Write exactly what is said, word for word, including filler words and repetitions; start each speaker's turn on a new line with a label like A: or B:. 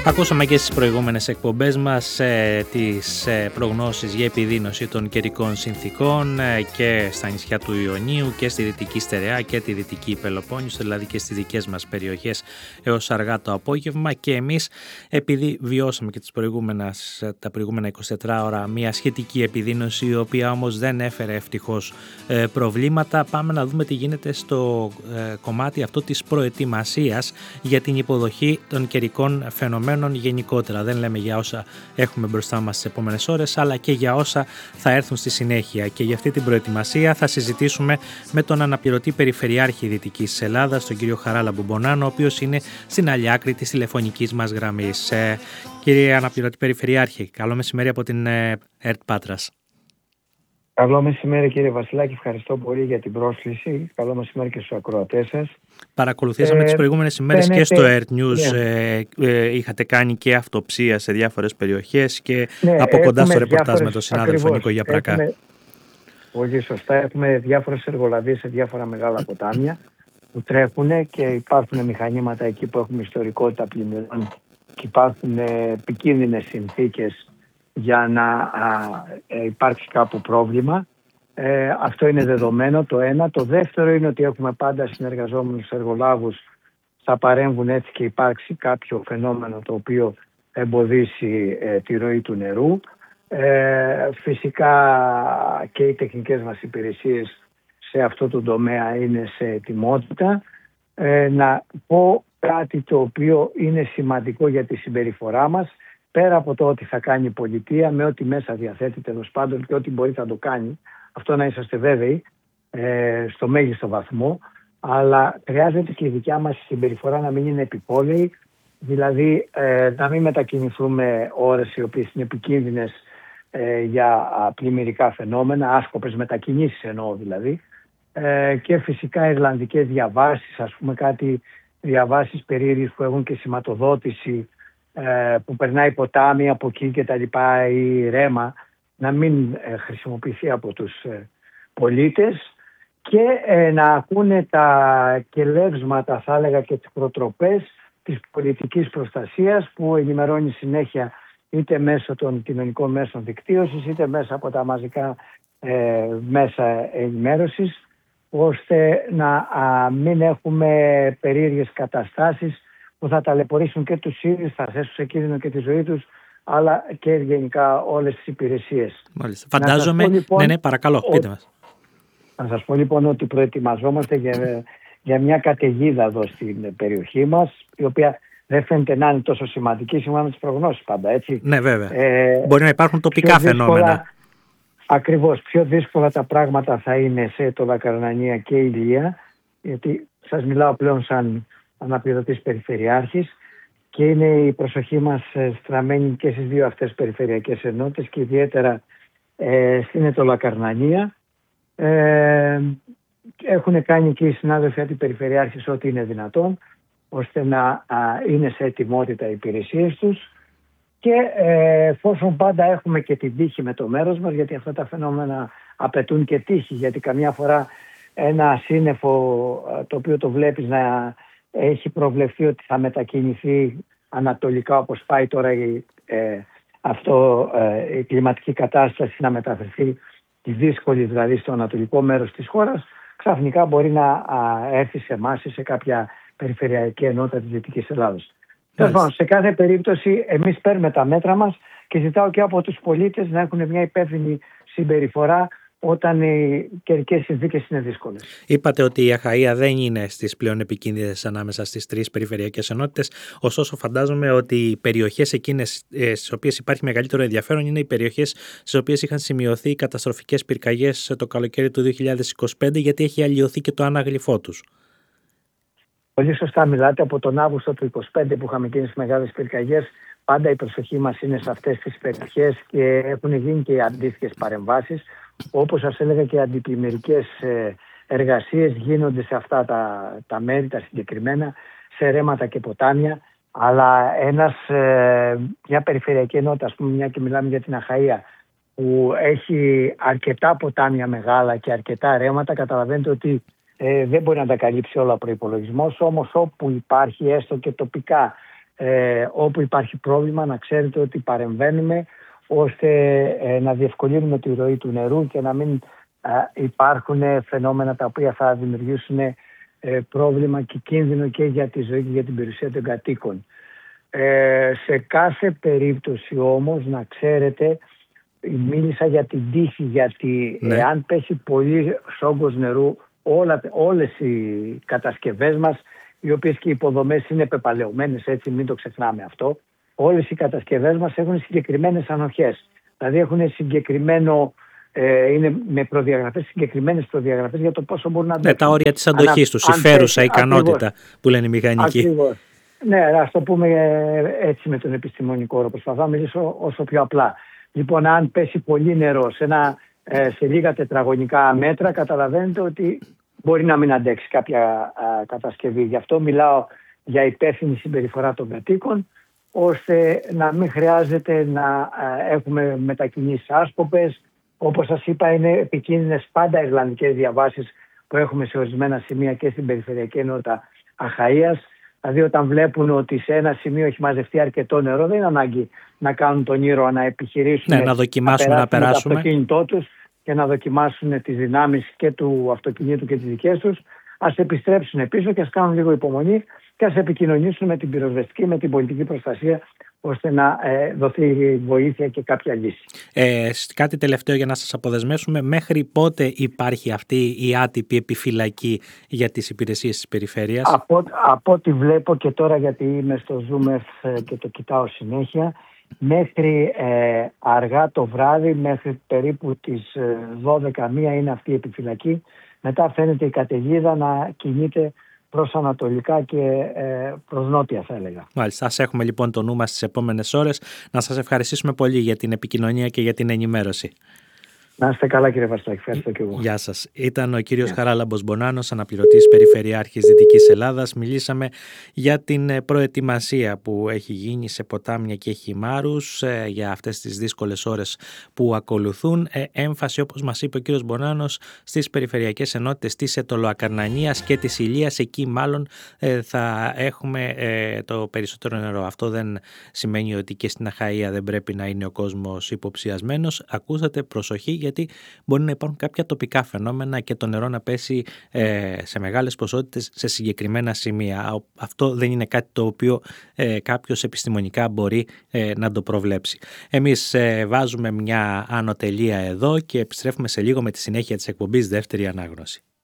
A: Ακούσαμε και στις προηγούμενες εκπομπές μας ε, τις ε, προγνώσεις για επιδείνωση των καιρικών συνθήκων ε, και στα νησιά του Ιωνίου και στη Δυτική Στερεά και τη Δυτική Πελοπόννησο, δηλαδή και στις δικές μας περιοχές έως αργά το απόγευμα. Και εμείς, επειδή βιώσαμε και τις προηγούμενες, τα προηγούμενα εικοσιτέσσερις ώρα μια σχετική επιδείνωση, η οποία όμως δεν έφερε ευτυχώς ε, προβλήματα, πάμε να δούμε τι γίνεται στο ε, κομμάτι αυτό της προετοιμασίας για την υποδοχή των καιρικών φαινομένων γενικότερα. Δεν λέμε για όσα έχουμε μπροστά μας τις επόμενες ώρες, αλλά και για όσα θα έρθουν στη συνέχεια. Και για αυτή την προετοιμασία θα συζητήσουμε με τον αναπληρωτή Περιφερειάρχη Δυτικής Ελλάδας, τον κύριο Χαράλαμπο Μπονάνο, ο οποίος είναι στην άλλη άκρη της τηλεφωνικής μας γραμμής. Ε, κύριε Αναπληρωτή Περιφερειάρχη, καλό μεσημέρι από την ε, ΕΡΤ Πάτρας.
B: Καλό μεσημέρι κύριε Βασιλάκη, ευχαριστώ πολύ για την πρόσκληση. Καλό μεσημέρι και στους ακροατές σας.
A: Παρακολουθήσαμε ε, τις προηγούμενες ημέρες φαίνεται, και στο ΕΡΤ News yeah. ε, ε, είχατε κάνει και αυτοψία σε διάφορες περιοχές και ναι, από κοντά στο ρεπορτάζ με τον συνάδελφο Νίκο Γιαπρακά.
B: Έχουμε, πολύ σωστά, έχουμε διάφορες εργολαβίες σε διάφορα μεγάλα ποτάμια που τρέχουν και υπάρχουν μηχανήματα εκεί που έχουμε ιστορικότητα πλημμυρών και υπάρχουν επικίνδυνες συνθήκες για να α, ε, υπάρξει κάπου πρόβλημα. Ε, αυτό είναι δεδομένο το ένα. Το δεύτερο είναι ότι έχουμε πάντα συνεργαζόμενους εργολάβους, θα παρέμβουν έτσι και υπάρξει κάποιο φαινόμενο το οποίο εμποδίσει ε, τη ροή του νερού. Ε, φυσικά και οι τεχνικές μας υπηρεσίες σε αυτό το τομέα είναι σε ετοιμότητα. Ε, να πω κάτι το οποίο είναι σημαντικό για τη συμπεριφορά μας, πέρα από το ότι θα κάνει η πολιτεία με ό,τι μέσα διαθέτει τέλος πάντων και ό,τι μπορεί θα το κάνει, αυτό να είσαστε βέβαιοι ε, στο μέγιστο βαθμό, αλλά χρειάζεται και η δικιά μας συμπεριφορά να μην είναι επιπόλαιη, δηλαδή ε, να μην μετακινηθούμε ώρες οι οποίες είναι επικίνδυνες ε, για πλημμυρικά φαινόμενα, άσκοπες μετακινήσεις εννοώ δηλαδή, ε, και φυσικά ιρλανδικές διαβάσεις, ας πούμε κάτι διαβάσεις περίεργες που έχουν και σηματοδότηση, που περνάει ποτάμι από εκεί και τα λοιπά ή ρέμα, να μην χρησιμοποιηθεί από τους πολίτες και να ακούνε τα κελεύσματα, θα έλεγα, και τις προτροπές της πολιτικής προστασίας που ενημερώνει συνέχεια είτε μέσω των κοινωνικών μέσων δικτύωσης είτε μέσα από τα μαζικά ε, μέσα ενημέρωσης, ώστε να α, μην έχουμε περίεργες καταστάσεις που θα ταλαιπωρήσουν και τους ίδιους, θα θέσουν σε κίνδυνο και τη ζωή τους, αλλά και γενικά όλες τις υπηρεσίες.
A: Μάλιστα. Φαντάζομαι, πω, λοιπόν, ναι, ναι, παρακαλώ, πείτε μας.
B: Να σας πω λοιπόν ότι προετοιμαζόμαστε για, για μια καταιγίδα εδώ στην περιοχή μας, η οποία δεν φαίνεται να είναι τόσο σημαντική σύμφωνα με τις προγνώσεις πάντα, έτσι.
A: Ναι, βέβαια. Ε, Μπορεί να υπάρχουν τοπικά φαινόμενα.
B: Ακριβώς. Πιο δύσκολα τα πράγματα θα είναι σε το Λακαρνανία και Ηλία, γιατί σας μιλάω πλέον σαν αναπληρωτής περιφερειάρχης και είναι η προσοχή μας στραμμένη και στις δύο αυτές περιφερειακές ενότητες και ιδιαίτερα ε, στην Ετωλακαρνανία. Ε, έχουν κάνει και οι συνάδελφοι αντιπεριφερειάρχες ό,τι είναι δυνατόν ώστε να α, είναι σε ετοιμότητα οι υπηρεσίες τους και ε, εφόσον πάντα έχουμε και την τύχη με το μέρος μας, γιατί αυτά τα φαινόμενα απαιτούν και τύχη, γιατί καμιά φορά ένα σύννεφο το οποίο το βλέπεις να έχει προβλεφθεί ότι θα μετακινηθεί ανατολικά, όπως πάει τώρα η, ε, αυτό, ε, η κλιματική κατάσταση να μεταφερθεί τη δύσκολη δηλαδή στο ανατολικό μέρος της χώρας, ξαφνικά μπορεί να α, έρθει σε εμάς ή σε κάποια περιφερειακή ενότητα της Δυτικής Ελλάδος. Yes. Σε κάθε περίπτωση εμείς παίρνουμε τα μέτρα μας και ζητάω και από τους πολίτες να έχουν μια υπεύθυνη συμπεριφορά όταν οι καιρικές συνθήκες είναι δύσκολες.
A: Είπατε ότι η Αχαΐα δεν είναι στις πλέον επικίνδυνες ανάμεσα στις τρεις περιφερειακές ενότητες, ωστόσο φαντάζομαι ότι οι περιοχές εκείνες στις οποίες υπάρχει μεγαλύτερο ενδιαφέρον είναι οι περιοχές στις οποίες είχαν σημειωθεί καταστροφικές πυρκαγιές το καλοκαίρι του δύο χιλιάδες είκοσι πέντε, γιατί έχει αλλοιωθεί και το ανάγλυφό τους.
B: Πολύ σωστά μιλάτε. Από τον Αύγουστο του είκοσι πέντε που είχαμε εκείνες τις μεγάλες πυρκαγιές, πάντα η προσοχή μας είναι σε αυτές τις περιοχές και έχουν γίνει και αντίστοιχες παρεμβάσεις. Όπως σας έλεγα, και αντιπλημμυρικές εργασίες γίνονται σε αυτά τα, τα μέρη, τα συγκεκριμένα, σε ρέματα και ποτάμια. Αλλά ένας, μια περιφερειακή ενότητα, ας πούμε, μια και μιλάμε για την Αχαΐα, που έχει αρκετά ποτάμια μεγάλα και αρκετά ρέματα, καταλαβαίνετε ότι ε, δεν μπορεί να τα καλύψει όλα ο προϋπολογισμός. Όμως όπου υπάρχει έστω και τοπικά ε, όπου υπάρχει πρόβλημα να ξέρετε ότι παρεμβαίνουμε ώστε ε, να διευκολύνουμε τη ροή του νερού και να μην ε, υπάρχουν φαινόμενα τα οποία θα δημιουργήσουν ε, πρόβλημα και κίνδυνο και για τη ζωή και για την περιουσία των κατοίκων. Ε, σε κάθε περίπτωση όμως να ξέρετε, μίλησα για την τύχη, γιατί ναι. εάν πέσει πολύ όγκος νερού, όλα, όλες οι κατασκευές μας, οι οποίες και οι υποδομές είναι πεπαλαιωμένες, έτσι μην το ξεχνάμε αυτό, όλες οι κατασκευές μας έχουν συγκεκριμένες ανοχές. Δηλαδή έχουν συγκεκριμένο, ε, είναι με προδιαγραφές, συγκεκριμένες προδιαγραφές για το πόσο μπορούν να αντέξουν. Ναι,
A: τα όρια της αντοχής τους, η φέρουσα ικανότητα ακριβώς, που λένε οι μηχανικοί.
B: Ακριβώς. Ναι, ας το πούμε έτσι με τον επιστημονικό όρο. Προσπαθώ να μιλήσω όσο πιο απλά. Λοιπόν, αν πέσει πολύ νερό σε, ένα, σε λίγα τετραγωνικά μέτρα, καταλαβαίνετε ότι μπορεί να μην αντέξει κάποια α, κατασκευή. Γι' αυτό μιλάω για υπεύθυνη συμπεριφορά των κατοίκων, ώστε να μην χρειάζεται να α, έχουμε μετακινήσεις άσκοπες. Όπως σας είπα, είναι επικίνδυνες πάντα ιρλανδικές διαβάσεις που έχουμε σε ορισμένα σημεία και στην περιφερειακή ενότητα Αχαΐας. Δηλαδή, όταν βλέπουν ότι σε ένα σημείο έχει μαζευτεί αρκετό νερό, δεν είναι ανάγκη να κάνουν τον ήρωα να επιχειρήσουν
A: ναι, να δοκιμάσουμε να περάσουμε
B: το αυτοκίνητό τους και να δοκιμάσουν τις δυνάμεις και του αυτοκινήτου και τις δικές τους. Ας επιστρέψουν πίσω και ας κάνουν λίγο υπομονή και ας επικοινωνήσουν με την πυροσβεστική, με την πολιτική προστασία, ώστε να ε, δοθεί βοήθεια και κάποια λύση.
A: Ε, κάτι τελευταίο για να σας αποδεσμεύσουμε. Μέχρι πότε υπάρχει αυτή η άτυπη επιφυλακή για τις υπηρεσίες της περιφέρειας?
B: Από, από ό,τι βλέπω και τώρα, γιατί είμαι στο Zoom και το κοιτάω συνέχεια, μέχρι ε, αργά το βράδυ, μέχρι περίπου τις δώδεκα μία είναι αυτή η επιφυλακή. Μετά φαίνεται η καταιγίδα να κινείται προς ανατολικά και ε, προς νότια, θα έλεγα.
A: Μάλιστα, ας έχουμε λοιπόν το νου μας στις επόμενες ώρες. Να σας ευχαριστήσουμε πολύ για την επικοινωνία και για την ενημέρωση.
B: Να είστε καλά, κύριε Βαστάκη. Ευχαριστώ και εγώ.
A: Γεια σας. Ήταν ο κύριος Χαράλαμπος Μπονάνος, αναπληρωτής Περιφερειάρχης Δυτικής Ελλάδας. Μιλήσαμε για την προετοιμασία που έχει γίνει σε ποτάμια και χυμάρους για αυτές τις δύσκολες ώρες που ακολουθούν. Έμφαση, όπως μας είπε ο κύριος Μπονάνος, στις περιφερειακές ενότητες της Αιτωλοακαρνανίας και της Ηλίας. Εκεί μάλλον θα έχουμε το περισσότερο νερό. Αυτό δεν σημαίνει ότι και στην Αχαΐα δεν πρέπει να είναι ο κόσμος υποψιασμένος. Ακούσατε, προσοχή, γιατί μπορεί να υπάρχουν κάποια τοπικά φαινόμενα και το νερό να πέσει ε, σε μεγάλες ποσότητες σε συγκεκριμένα σημεία. Αυτό δεν είναι κάτι το οποίο ε, κάποιος επιστημονικά μπορεί ε, να το προβλέψει. Εμείς ε, βάζουμε μια άνω τελεία εδώ και επιστρέφουμε σε λίγο με τη συνέχεια της εκπομπής Δεύτερη Ανάγνωση.